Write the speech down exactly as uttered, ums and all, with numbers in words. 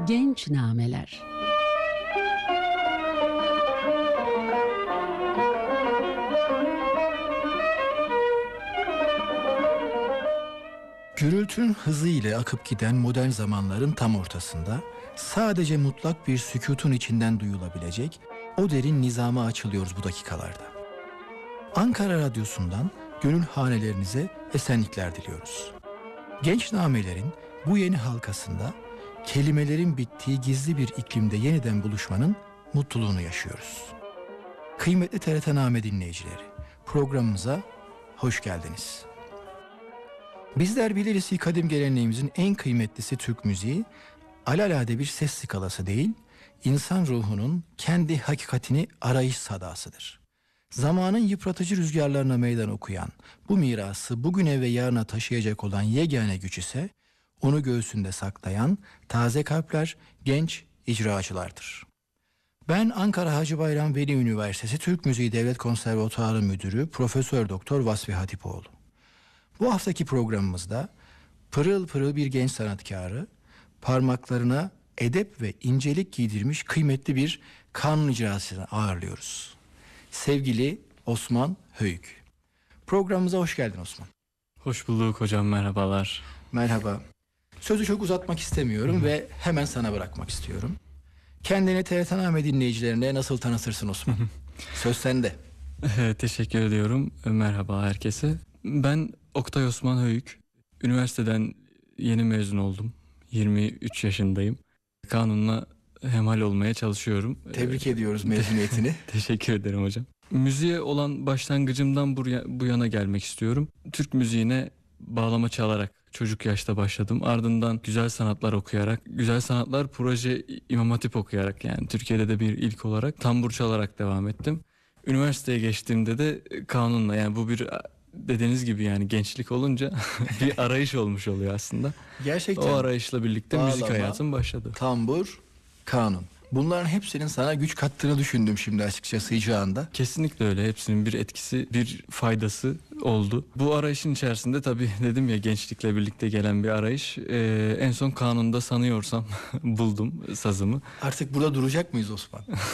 Genç Nameler. Gürültünün hızı ile akıp giden modern zamanların tam ortasında sadece mutlak bir sükûtun içinden duyulabilecek o derin nizama açılıyoruz bu dakikalarda. Ankara Radyosu'ndan gönül hanelerinize esenlikler diliyoruz. Genç Namelerin bu yeni halkasında kelimelerin bittiği gizli bir iklimde yeniden buluşmanın mutluluğunu yaşıyoruz. Kıymetli T R T Name dinleyicileri, programımıza hoş geldiniz. Bizler biliriz ki kadim geleneğimizin en kıymetlisi Türk müziği, alelade bir ses skalası değil, insan ruhunun kendi hakikatini arayış sadasıdır. Zamanın yıpratıcı rüzgarlarına meydan okuyan, bu mirası bugüne ve yarına taşıyacak olan yegane güç ise, onu göğsünde saklayan taze kalpler, genç icracılardır. Ben Ankara Hacı Bayram Veli Üniversitesi Türk Müziği Devlet Konservatuarı Müdürü Profesör Doktor Vasfi Hatipoğlu. Bu haftaki programımızda pırıl pırıl bir genç sanatkarı, parmaklarına edep ve incelik giydirmiş kıymetli bir kanun icrasını ağırlıyoruz. Sevgili Osman Höyük. Programımıza hoş geldin Osman. Hoş bulduk hocam, merhabalar. Merhaba. Sözü çok uzatmak istemiyorum Hı. ve hemen sana bırakmak istiyorum. Kendini T R T Name dinleyicilerine nasıl tanıtırsın Osman? Söz sende. Teşekkür ediyorum. Merhaba herkese. Ben Oktay Osman Höyük. Üniversiteden yeni mezun oldum. yirmi üç yaşındayım. Kanunla hemhal olmaya çalışıyorum. Tebrik ediyoruz mezuniyetini. Teşekkür ederim hocam. Müziğe olan başlangıcımdan buraya, bu yana gelmek istiyorum. Türk müziğine bağlama çalarak çocuk yaşta başladım. Ardından güzel sanatlar okuyarak, güzel sanatlar proje İmam Hatip okuyarak, yani Türkiye'de de bir ilk olarak tambur çalarak devam ettim. Üniversiteye geçtiğimde de kanunla, yani bu bir dediğiniz gibi yani gençlik olunca bir arayış olmuş oluyor aslında. Gerçekten. O arayışla birlikte bağlama, müzik hayatım başladı. Tambur, kanun. Bunların hepsinin sana güç kattığını düşündüm şimdi açıkçası icraında. Kesinlikle öyle. Hepsinin bir etkisi, bir faydası oldu. Bu arayışın içerisinde tabii dedim ya, gençlikle birlikte gelen bir arayış. Ee, en son kanunda sanıyorsam buldum sazımı. Artık burada duracak mıyız Osman?